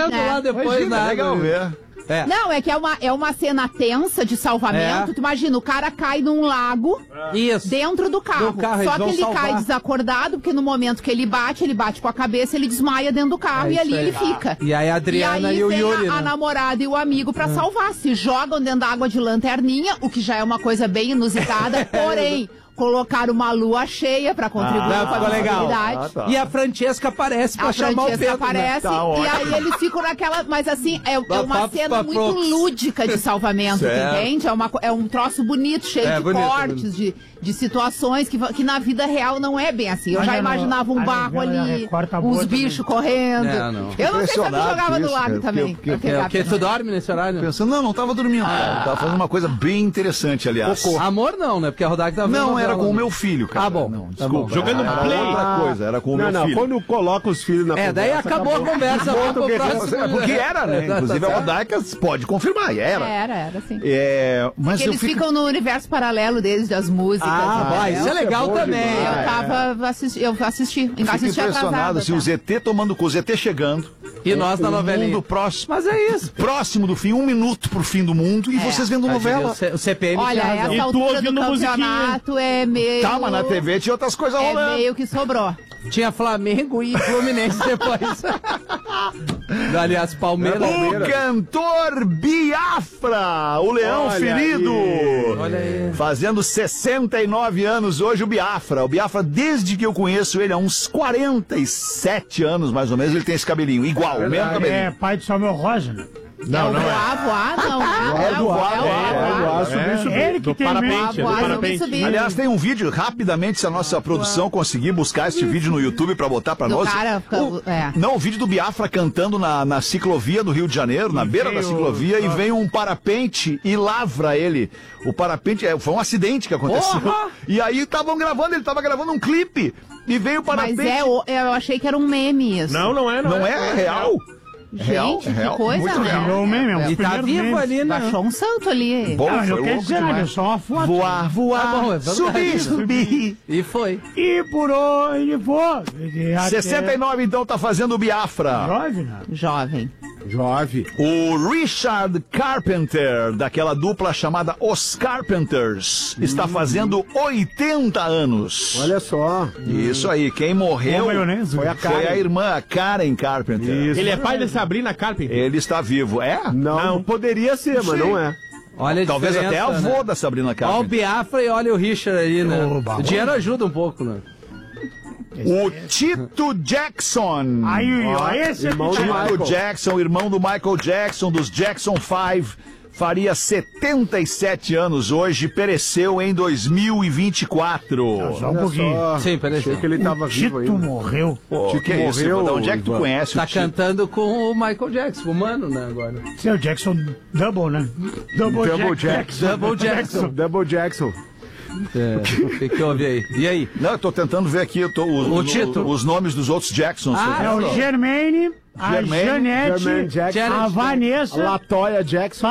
correndo lá depois, É legal ver. É. Não, é que é uma cena tensa de salvamento. Tu imagina, o cara cai num lago dentro do carro. Só que ele cai desacordado, porque no momento que ele bate com a cabeça, ele desmaia dentro do carro e ali ele fica. E aí a Adriana e o Yuri, a namorada e o amigo pra salvar. Se jogam dentro da água de lanterninha, o que já é uma coisa bem inusitada, porém... Colocar uma lua cheia pra contribuir com a visibilidade. E a Francesca aparece pra chamar o Pedro. Aparece, e aí eles ficam naquela... Mas assim, é uma cena muito lúdica de salvamento, entende? É um troço bonito, cheio de cortes, de situações que na vida real não é bem assim. Eu já imaginava um barro ali, uns bichos correndo. Eu não sei se eu me jogava no lago também. Porque tu dorme nesse horário? Pensando, não tava dormindo. Tava fazendo uma coisa bem interessante, aliás. Amor não, né? Porque a Rodak tava vendo. Não, era com o meu filho, cara. Ah, bom. Não, desculpa. Jogando play. Outra coisa, era com o meu filho. Quando coloca os filhos na conversa... daí acabou a conversa. Porque era, né? Inclusive a Rodaica pode confirmar, era. Era, sim. Mas eles ficam no universo paralelo deles, das músicas. Isso é legal também. Eu assisti impressionado, assim, o ZT tomando com o ZT chegando. E nós na novelinha. Mundo próximo. Mas é isso. Próximo do fim, 1 minuto pro fim do mundo e vocês vendo novela. O CPM. Olha, essa altura do campeonato é meio... Calma, na TV tinha outras coisas rolando. É meio que sobrou. Tinha Flamengo e Fluminense depois. Aliás, Palmeiras. O cantor Biafra, o leão ferido. Olha aí. Fazendo 69 anos hoje o Biafra. O Biafra, desde que eu conheço ele, há uns 47 anos, mais ou menos, ele tem esse cabelinho. Igual, o mesmo cabelinho. É pai de Samuel Rosa, né? Não, não é. Ele que tem parapente. Aliás, tem um vídeo, rapidamente, se a nossa produção conseguir buscar este vídeo no YouTube pra botar pra nós. Não, o vídeo do Biafra cantando na ciclovia do Rio de Janeiro, na beira da ciclovia, e vem um parapente e lavra ele. O parapente, foi um acidente que aconteceu. E aí estavam gravando, ele tava gravando um clipe, e veio o parapente. Mas eu achei que era um meme isso. Não é real. Gente, que coisa, muito né? real. E tá vivo ali, né? Baixou um santo ali. Bom, não quer dizer nada, é só uma foto. Voar, subir. E foi. E por onde for. 69, então, tá fazendo o Biafra. Jovem. O Richard Carpenter, daquela dupla chamada Os Carpenters, está fazendo 80 anos. Olha só. Isso aí, quem morreu foi a irmã, a Karen Carpenter. Isso. Ele é pai da Sabrina Carpenter? Ele está vivo. É? Não, poderia ser, mas não é. Olha talvez até avô da Sabrina Carpenter. Olha o Biafra e olha o Richard aí, né? O dinheiro ajuda um pouco, né? O Tito Jackson. Esse irmão do Tito Jackson, irmão do Michael Jackson, dos Jackson 5, faria 77 anos hoje, pereceu em 2024. Só um pouquinho. Sim, pereceu. Achei que ele tava vivo Tito ainda. morreu. O que é isso? De onde é que tu conhece tá o Tito? cantando com o Michael Jackson, humano, né, agora. Esse é o Jackson Double, né? Double Jackson. O que houve aí? E aí? Não, eu tô tentando ver aqui os nomes dos outros Jacksons. É o Germaine, a Janete, a Vanessa, a Latoya Jackson,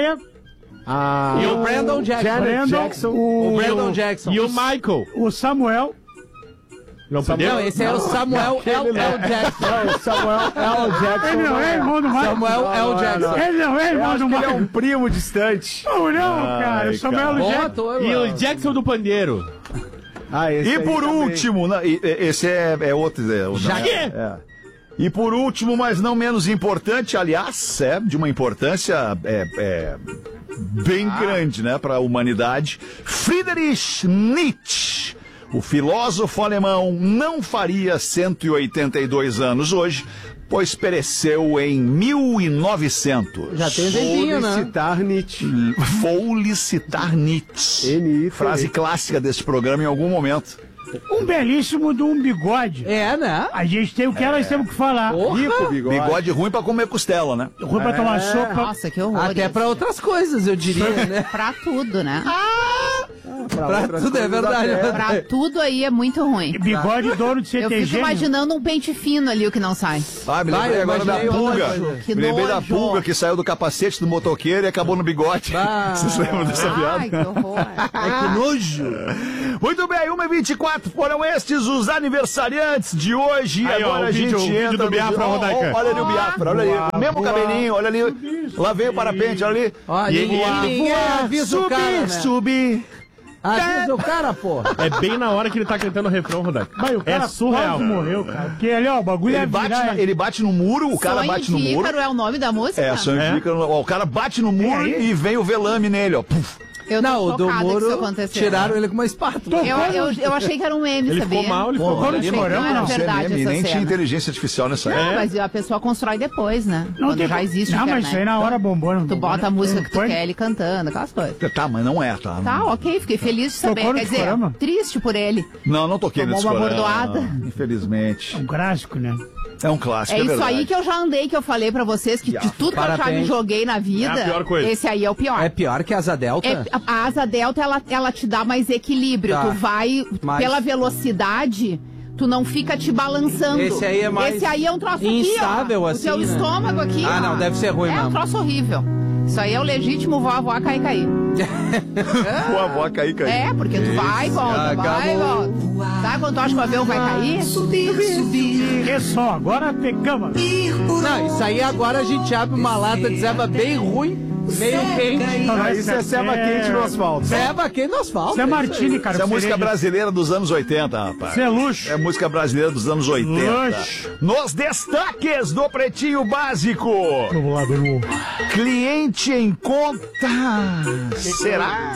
e o Brandon Jackson. O Brandon Jackson. E o Michael. O Samuel. Não, esse é o Samuel L. Jackson. Não, o Samuel L. Jackson. Ele não é irmão do Michael. Samuel L. Jackson. Ele não é irmão do Michael. Ele é um primo distante. Não, cara. O Samuel L. Jackson. E o Jackson do Pandeiro. E por último, esse é outro. E por último, mas não menos importante, aliás, de uma importância bem grande, né, para a humanidade, Friedrich Nietzsche. O filósofo alemão não faria 182 anos hoje, pois pereceu em 1900. Já tem dedinho, né? Vou lhe citar Nietzsche. Frase clássica desse programa em algum momento. Um belíssimo de um bigode. Né? A gente tem o que nós temos que falar. Rico bigode. Bigode ruim pra comer costela, né? Ruim pra tomar sopa. Nossa, que horror. Até pra outras coisas, eu diria, né? Pra tudo, né? Pra tudo, é verdade. Pra tudo aí é muito ruim. Bigode dono de CTG. Eu fico imaginando um pente fino ali, o que não sai. Me lembrei agora da pulga. Que me lembrei nojo. da pulga que saiu do capacete do motoqueiro e acabou no bigode. Vocês lembram dessa piada? Ai, que horror. Que nojo. Muito bem, 1h24, foram estes os aniversariantes de hoje. Aí, agora a gente entra vídeo do Biafra, Rodaica. Olha ali o Biafra, olha ali. O mesmo cabelinho, olha ali. Lá vem o parapente, olha ali. Olha, ninguém avisa o cara, né? Subir. Avisa o cara, porra. É bem na hora que ele tá cantando o refrão, Rodaica. É surreal. Quase morreu, cara. Porque ali, ó, o bagulho Ele bate no muro, o cara bate no muro. Ícaro é o nome da música? É, Sonho de Ícaro. O cara bate no muro e vem o velame nele, ó. Puf. Não, o do muro tiraram ele com uma espátula. Eu achei que era um meme, ele sabia? Ficou mal, ele ficou mal. Não era verdade essa nem cena. tinha inteligência artificial nessa época. Não, mas a pessoa constrói depois, né? Quando já existe Não, internet. mas isso aí na hora bombou. Tu bota a música que tu quer ele cantando, aquelas coisas. Tá, mas não é, tá? Tá, ok, fiquei feliz de saber. Tocou no Quer dizer, Discorama? triste por ele. Não toquei nesse Tomou uma Discorama, bordoada. infelizmente. É um clássico, né? É um clássico, É isso verdade. aí que eu já andei, que eu falei pra vocês, que de tudo que eu já me joguei na vida, É a pior coisa. esse aí é o pior. É pior que a Asa Delta? A Asa Delta, ela te dá mais equilíbrio. Tá. Tu vai, pela velocidade, tu não fica te balançando. Esse aí é mais Esse aí é um troço instável, aqui, ó. assim, O teu né? estômago aqui, Ah, ó. não, deve ser ruim É mesmo. um troço horrível. Isso aí é o legítimo voar, cair. O avó cair. É, porque tu vai e volta, vai e volta. Sabe quando tu acha que o avião vai cair? É só, agora pegamos. Não, isso aí agora a gente abre uma lata de zeba bem ruim, meio quente. Isso é ceva quente no asfalto. Zeba quente no asfalto. Isso é Martini, cara. Isso é música cereja. brasileira dos anos 80, rapaz. Isso é luxo. É música brasileira dos anos 80. Luxo. Nos destaques do Pretinho Básico. Vamos lá, Belu. Cliente em conta. Será?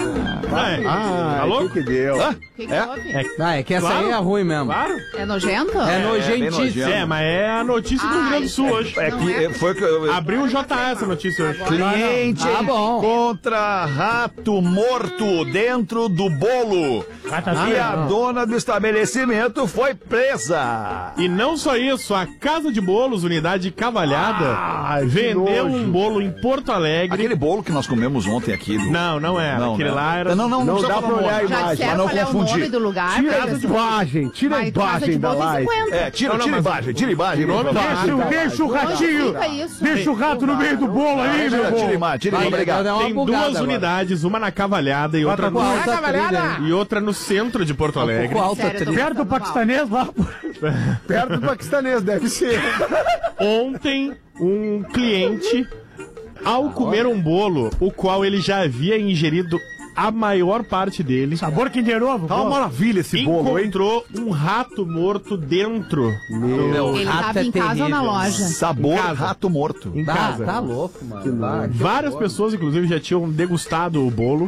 Alô? Que deu? Hã? O que houve? É que essa aí é ruim mesmo. Claro. É nojento? É nojentíssimo. nojento. É, mas é a notícia do Rio Grande do Sul hoje. É que foi que eu... Abriu o JA essa notícia hoje. Cliente bom. encontra rato morto dentro do bolo. E a dona do estabelecimento foi presa. E não só isso, a Casa de Bolos, unidade Cavalhada, vendeu um bolo em Porto Alegre. Aquele bolo que nós comemos ontem aqui. Não era. Não, Aquele né? lá era... Não dá pra olhar a Já imagem, disseram pra não qual é o confundir. nome do lugar? Tira pra a ver imagem, tira a Vai, Casa de imagem da Bolos em live. 50. É, tira imagem. Deixa o ratinho. Fica isso. Deixa o rato no meio do bolo aí, meu Tira bom. imagem, obrigado. Tem duas unidades, uma na Cavalhada e outra, e outra no centro de Porto Alegre. pouco alta Sério, eu tô trilha. Perto do paquistanês lá. Perto do paquistanês, deve ser. Ontem, um cliente, ao comer um bolo, o qual ele já havia ingerido a maior parte dele, Sabor Kinder Ovo. Tá uma maravilha esse bolo, hein? encontrou um rato morto dentro Meu Ele rato tava é em casa ou na terrível. loja? Sabor Em casa. rato morto. em casa. Tá louco, mano. Várias pessoas, inclusive, já tinham degustado o bolo.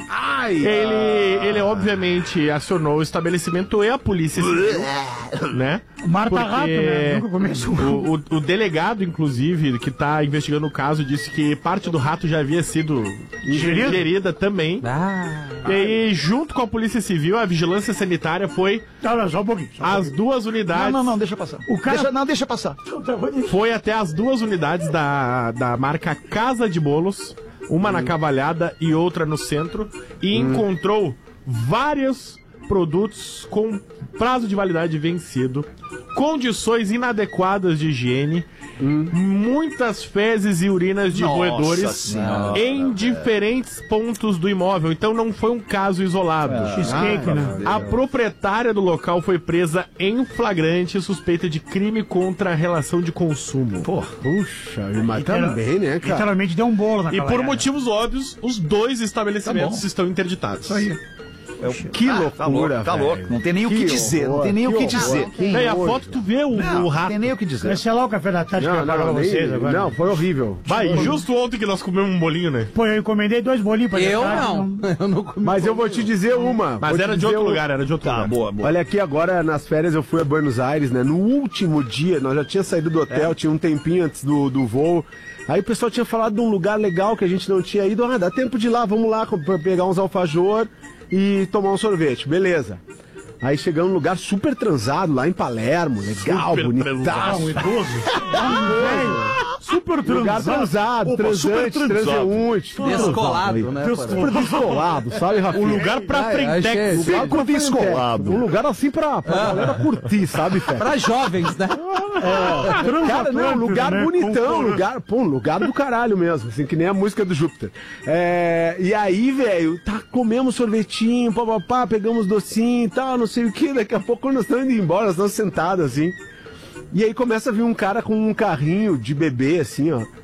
Ele obviamente, acionou o estabelecimento e a polícia civil, né? Marta Porque Rato, né? Nunca começou. o delegado, inclusive, que tá investigando o caso, disse que parte do rato já havia sido ingerida também. E aí, junto com a polícia civil, a vigilância sanitária foi Tá, só um pouquinho. às duas unidades. Não, deixa passar. O cara- Deixa passar. Foi até as duas unidades da marca Casa de Bolos, uma na Cavalhada e outra no centro, e encontrou vários produtos com prazo de validade vencido, condições inadequadas de higiene, muitas fezes e urinas de Nossa roedores Senhora. em diferentes pontos do imóvel. Então não foi um caso isolado. Cheesecake, né? A proprietária do local foi presa em flagrante, suspeita de crime contra a relação de consumo. Puxa, mas também, né, cara? Literalmente deu um bolo na E por cavalhada. motivos óbvios, os dois estabelecimentos estão interditados. Que loucura, Tá louco. Não tem nem o que dizer. Não tem nem o que dizer. E aí, a foto tu vê o Não rato. tem nem o que dizer. Esse é lá o café da tarde que eu pago pra vocês agora. Não, foi horrível. Vai, justo ontem que nós comemos um bolinho, né? Pô, eu encomendei 2 bolinhos pra Eu tarde, não. Eu não comi. Mas eu vou te dizer uma. Mas Vou era te de dizer outro lugar, era de outro Tá, lugar. boa. Olha aqui, agora nas férias eu fui a Buenos Aires, né? No último dia, nós já tínhamos saído do hotel, tinha um tempinho antes do voo. Aí o pessoal tinha falado de um lugar legal que a gente não tinha ido. Ah, dá tempo de ir lá, vamos lá pegar uns alfajor e tomar um sorvete. Beleza. Aí chegamos num lugar super transado lá em Palermo, legal, Super bonitaço. Um idoso. Super transado, transante, transeunte. Descolado, né? Super descolado, sabe, Rafinha? Um lugar pra frentex. Fico descolado. Um lugar assim pra galera curtir, sabe, Fé? Pra jovens, né? Cara, não, lugar né? bonitão, lugar do caralho mesmo, assim, que nem a música do Júpiter. E aí, velho, comemos sorvetinho, papapá, pegamos docinho e tal, não sei o que, daqui a pouco quando nós estamos indo embora, nós estamos sentados, assim, e aí começa a vir um cara com um carrinho de bebê, assim, ó,